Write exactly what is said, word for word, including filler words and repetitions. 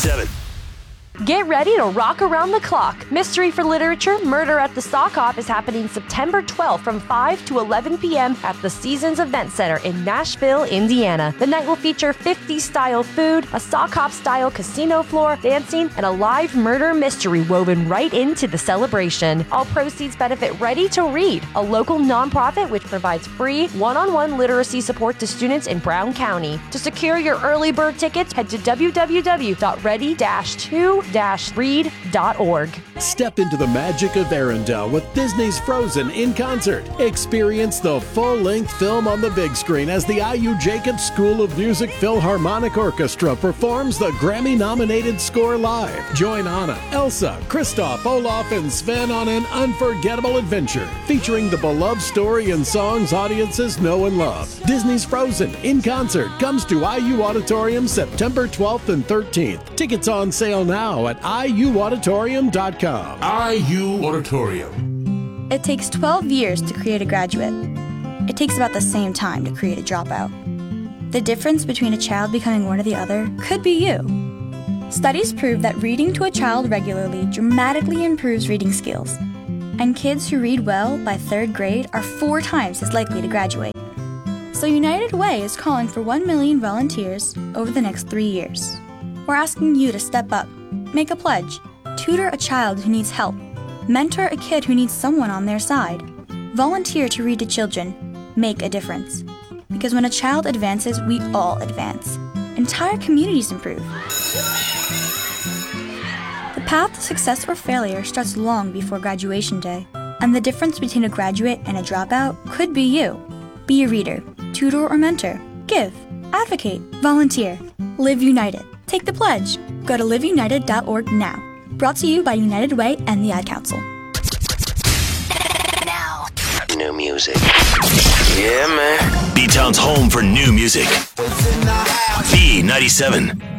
ninety-seven. Get ready to rock around the clock. Mystery for Literature, Murder at the Sock Hop is happening September twelfth from five to eleven p.m. at the Seasons Event Center in Nashville, Indiana. The night will feature fifties-style food, a sock hop-style casino floor, dancing, and a live murder mystery woven right into the celebration. All proceeds benefit Ready to Read, a local nonprofit which provides free one-on-one literacy support to students in Brown County. To secure your early bird tickets, head to w w w dot ready dash two dash read dot org. Step into the magic of Arendelle with Disney's Frozen in concert. Experience the full-length film on the big screen as the I U Jacobs School of Music Philharmonic Orchestra performs the Grammy-nominated score live. Join Anna, Elsa, Kristoff, Olaf, and Sven on an unforgettable adventure featuring the beloved story and songs audiences know and love. Disney's Frozen in concert comes to I U Auditorium September twelfth and thirteenth. Tickets on sale now at i u auditorium dot com. I U Auditorium. It takes twelve years to create a graduate. It takes about the same time to create a dropout. The difference between a child becoming one or the other could be you. Studies prove that reading to a child regularly dramatically improves reading skills, and kids who read well by third grade are four times as likely to graduate. So United Way is calling for one million volunteers over the next three years. We're asking you to step up, make a pledge, tutor a child who needs help, mentor a kid who needs someone on their side, volunteer to read to children, make a difference. Because when a child advances, we all advance. Entire communities improve. The path to success or failure starts long before graduation day, and the difference between a graduate and a dropout could be you. Be a reader, tutor or mentor, give, advocate, volunteer, live united. Take the pledge. Go to live united dot org now. Brought to you by United Way and the Ad Council. Now, new music. Yeah, man. B-Town's home for new music. B ninety-seven.